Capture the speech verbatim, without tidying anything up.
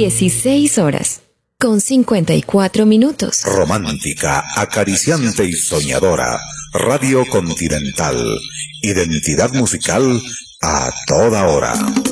dieciséis horas, con cincuenta y cuatro minutos. Romántica, acariciante y soñadora. Radio Continental. Identidad musical a toda hora.